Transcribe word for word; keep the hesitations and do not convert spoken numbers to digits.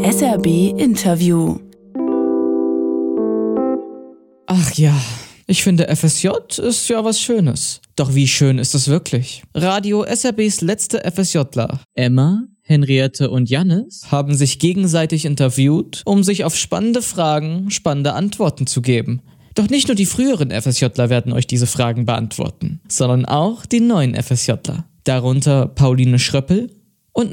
S R B Interview. Ach ja, ich finde F S J ist ja was Schönes. Doch wie schön ist es wirklich? Radio S R Bs letzte FSJler, Emma, Henriette und Jannis, haben sich gegenseitig interviewt, um sich auf spannende Fragen spannende Antworten zu geben. Doch nicht nur die früheren FSJler werden euch diese Fragen beantworten, sondern auch die neuen FSJler. Darunter Pauline Schröppel,